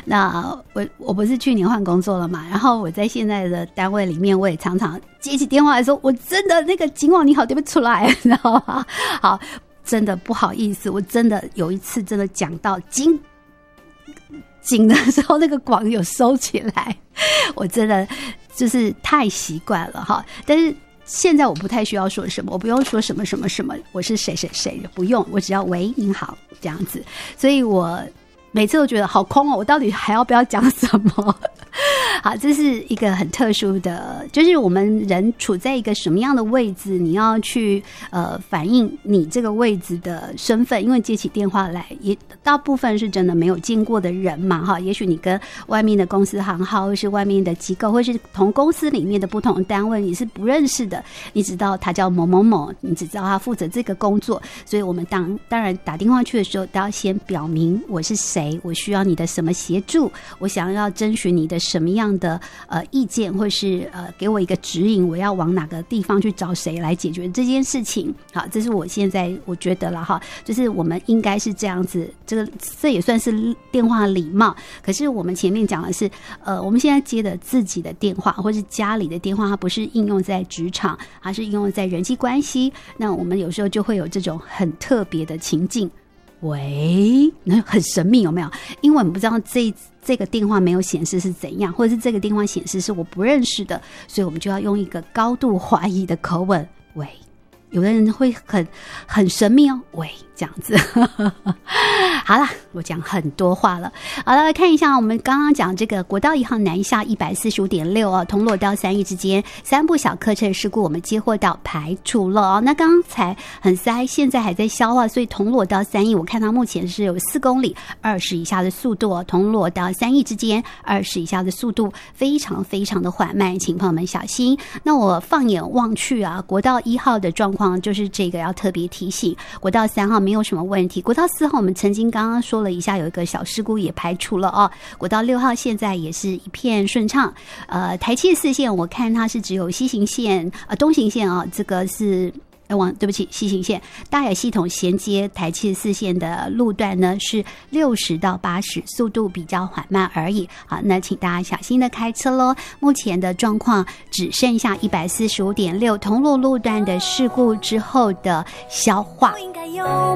那我不是去年换工作了嘛，然后我在现在的单位里面，我也常常接起电话来说，我真的那个警网你好对不出来，你知道吗？好，真的不好意思，我真的有一次真的讲到警的时候，那个广有收起来，我真的就是太习惯了哈。但是现在我不太需要说什么，我不用说什么什么什么，我是谁谁谁，不用，我只要喂您好这样子。所以我每次都觉得好空哦，我到底还要不要讲什么？好，这是一个很特殊的，就是我们人处在一个什么样的位置，你要去反映你这个位置的身份，因为接起电话来，也大部分是真的没有见过的人嘛，哈，也许你跟外面的公司行号，或是外面的机构，或是同公司里面的不同单位，你是不认识的，你知道他叫某某某，你只知道他负责这个工作，所以我们当然打电话去的时候，都要先表明我是谁，我需要你的什么协助，我想要征询你的什么样的意见，或是给我一个指引，我要往哪个地方去找谁来解决这件事情。好，这是我现在我觉得了哈，就是我们应该是这样子，这也算是电话礼貌。可是我们前面讲的是我们现在接的自己的电话或是家里的电话，它不是应用在职场，它是应用在人际关系。那我们有时候就会有这种很特别的情境，喂，那很神秘有没有？因为我们不知道这个电话没有显示是怎样，或者是这个电话显示是我不认识的，所以我们就要用一个高度怀疑的口吻，喂。有的人会很神秘哦，喂，这样子。好啦，我讲很多话了。好了，来看一下我们刚刚讲这个国道1号南下 145.6 啊，铜锣到三义之间3部小客车事故，我们接获到排除了哦。那刚才很塞，现在还在消化，所以铜锣到三义，我看到目前是有4公里20以下的速度哦。铜锣到三义之间20以下的速度，非常非常的缓慢，请朋友们小心。那我放眼望去啊，国道1号的状况就是这个要特别提醒，国道3号没有什么问题，国道4号我们曾经刚刚说了一下，有一个小事故也排除了哦。国道6号现在也是一片顺畅，台七4线我看它是只有西行线东行线啊，这个是。对不起，西行线大雅系统衔接台七4线的路段呢是60到80，速度比较缓慢而已。好，那请大家小心的开车咯。目前的状况只剩下 145.6 铜锣路段的事故之后的消化。